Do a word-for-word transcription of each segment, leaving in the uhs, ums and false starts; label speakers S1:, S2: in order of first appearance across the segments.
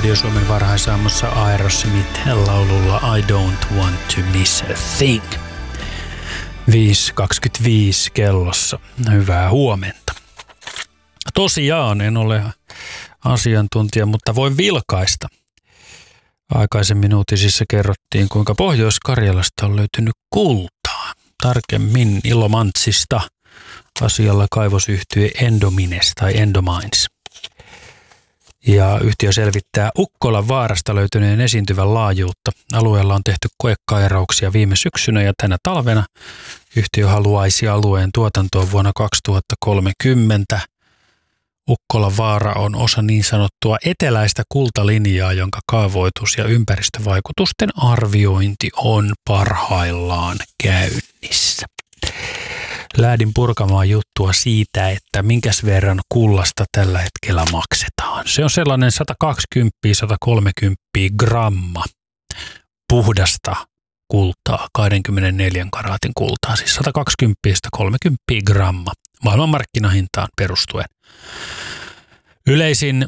S1: Radio Suomen varhaisaamussa Aerosmith laululla I Don't Want to Miss a Thing. viisi kaksikymmentäviisi kellossa. Hyvää huomenta. Tosiaan en ole asiantuntija, mutta voin vilkaista. Aikaisemmin uutisissa kerrottiin, kuinka Pohjois-Karjalasta on löytynyt kultaa. Tarkemmin Ilomantsista asialla kaivosyhtye Endomines tai Endomines. Ja yhtiö selvittää Ukkolan vaarasta löytyneen esiintyvän laajuutta. Alueella on tehty koekairauksia viime syksynä ja tänä talvena yhtiö haluaisi alueen tuotantoon vuonna kaksituhattakolmekymmentä. Ukkolan vaara on osa niin sanottua eteläistä kultalinjaa, jonka kaavoitus- ja ympäristövaikutusten arviointi on parhaillaan käynnissä. Lähdin purkamaan juttua siitä, että minkäs verran kullasta tällä hetkellä maksetaan. Se on sellainen sata kaksikymmentä satakolmekymmentä gramma puhdasta kultaa, kaksikymmentäneljä karaatin kultaa, siis sata kaksikymmentä satakolmekymmentä gramma maailmanmarkkinahintaan perustuen. Yleisin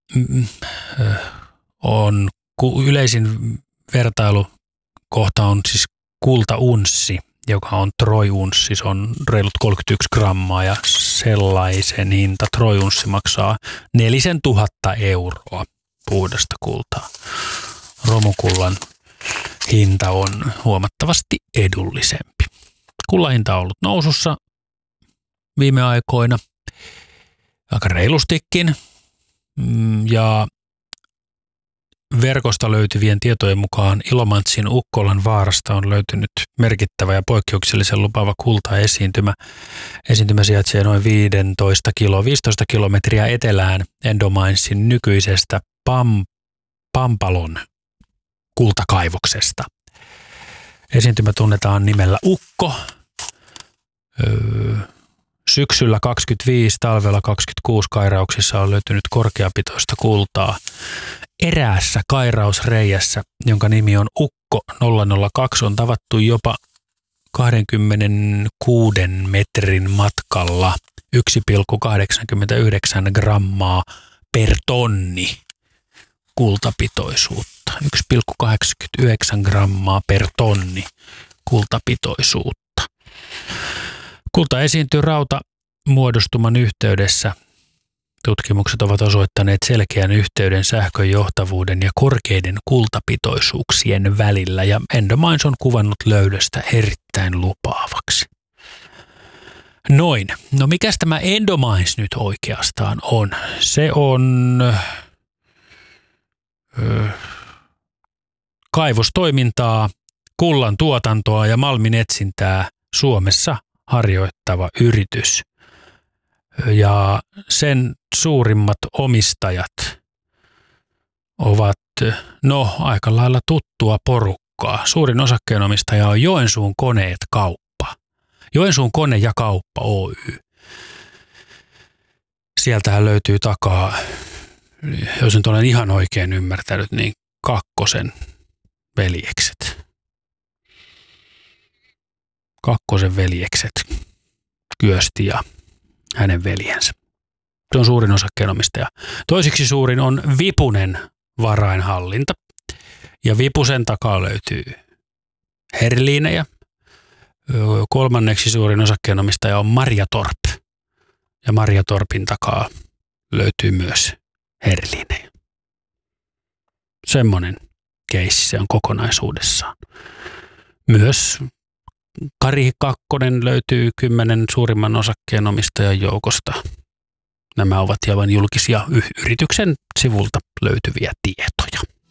S1: on yleisin vertailukohta on siis kultaunssi, joka on troy-unssi, se on reilut kolmekymmentäyksi grammaa ja sellaisen hinta troy-unssi maksaa nelisen tuhatta euroa puhdasta kultaa. Romukullan hinta on huomattavasti edullisempi. Kullan hinta on ollut nousussa viime aikoina aika reilustikin ja verkosta löytyvien tietojen mukaan Ilomantsin Ukkolan vaarasta on löytynyt merkittävä ja poikkeuksellisen lupaava kultaesiintymä. Esiintymä sijaitsee noin viisitoista kilo, viisitoista kilometriä etelään Endominesin nykyisestä Pam, Pampalon kultakaivoksesta. Esiintymä tunnetaan nimellä Ukko. Öö, Syksyllä kaksikymmentäviisi, talvella kaksikymmentäkuusi kairauksissa on löytynyt korkeapitoista kultaa. Eräässä kairausreijässä, jonka nimi on Ukko nolla nolla kaksi, on tavattu jopa kaksikymmentäkuuden metrin matkalla yksi pilkku kahdeksankymmentäyhdeksän grammaa per tonni kultapitoisuutta. yksi pilkku kahdeksankymmentäyhdeksän grammaa per tonni kultapitoisuutta. Kulta esiintyy rautamuodostuman yhteydessä. Tutkimukset ovat osoittaneet selkeän yhteyden sähkön johtavuuden ja korkeiden kultapitoisuuksien välillä ja Endomines on kuvannut löydöstä erittäin lupaavaksi. Noin. No mikäs tämä Endomines nyt oikeastaan on? Se on ö, kaivostoimintaa, kullan tuotantoa ja malmin etsintää Suomessa harjoittava yritys. Ja sen suurimmat omistajat ovat, no, aika lailla tuttua porukkaa. Suurin osakkeenomistaja on Joensuun Koneet Kauppa. Joensuun Kone ja Kauppa Oy. Sieltähän löytyy takaa, jos nyt olen ihan oikein ymmärtänyt, niin Kakkosen veljekset. Kakkosen veljekset, Kyösti ja hänen veljensä. Se on suurin osakkeenomistaja. Toiseksi suurin on Vipunen varainhallinta. Ja Vipusen takaa löytyy Herliinejä. Kolmanneksi suurin osakkeenomistaja on Marjatorp. Ja Marjatorpin takaa löytyy myös Herliinejä. Semmoinen keissi se on kokonaisuudessaan. Myös Kari Kakkonen löytyy kymmenen suurimman osakkeenomistajan joukosta. Nämä ovat aivan julkisia yrityksen sivulta löytyviä tietoja.